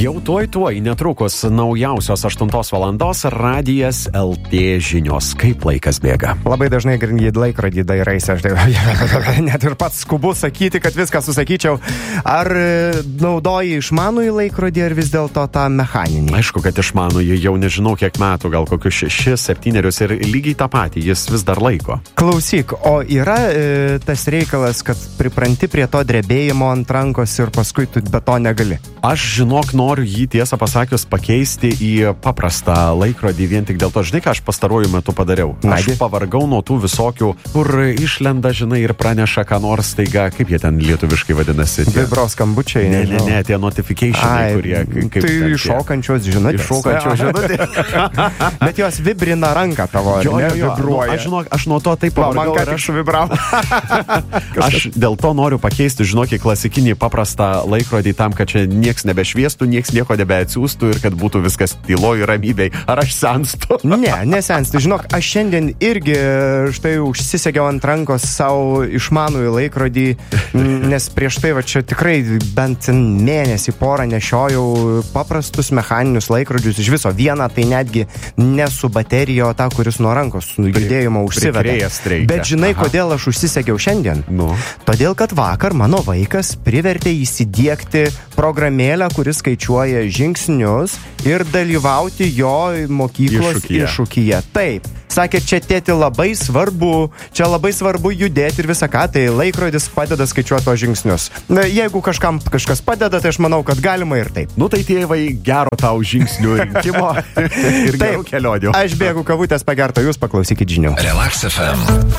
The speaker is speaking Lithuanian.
Jau tuoj netrukus naujausios 8 valandos Radijas LT žinios. Kaip laikas bėga? Labai dažnai į laikrodį dairaisi, aš net ir pats skubu sakyti, kad viską susakyčiau. Ar naudoji išmanųjį laikrodį, ar vis dėlto tą mechaninį? Aišku, kad išmanųjį, jau nežinau kiek metų, gal kokius 6-7 ir lygiai tą patį, jis vis dar laiko. Klausyk, o yra tas reikalas, kad pripranti prie to drebėjimo ant rankos ir paskui tu be to negali? Aš žinok, noriu jį tiesą pasakius pakeisti į paprastą laikrodį vien tik dėl to, žinai, ką aš pastaruoju metu padariau. Aš pavargau nuo tų visokių, kur išlenda, žinai, ir praneša, ką nors staiga, kaip jie ten lietuviškai vadinasi. Vibros skambučiai. Ne, tie notificationai, kurie... Tai iššokančios žinutės. Iššokančios žinutės. Bet jos vibrina ranką tavo, vibruoja. Aš nuo to taip pavargau. Man ką tik suvibravo. Aš dėl to noriu pakeisti, žinok, į klasikinį paprastą laikrodį tam, kad čia nieks nebešviestų, nieks nieko nebeatsiųstų ir kad būtų viskas tyloj ramybei. Ar aš senstu? Ne, nesenstu. Žinok, aš šiandien irgi štai užsisegiau ant rankos savo išmanųjį laikrodį, nes prieš tai va čia tikrai bent mėnesį porą nešiojau paprastus mechaninius laikrodžius. Iš viso vieną, tai netgi ne su baterija, o tą, kuris nuo rankos judėjimo užsiveda. Bet žinai, kodėl aš užsisegiau šiandien? Todėl, kad vakar mano vaikas privertė įsidiegti programėlę, kuris skaičiuoja žingsnius ir dalyvauti jo mokyklos iššūkyje. Taip. Sakė, čia tėti labai svarbu judėti ir visą ką, tai laikrodis padeda skaičiuoti to žingsnius. Jeigu kažkam kažkas padeda, tai aš manau, kad galima ir taip. Tai tėvai, gero tau žingsnių rinkimo ir gerų kelionių. Aš bėgu kavutės pagerto, jūs paklausykit žinių. Relax FM.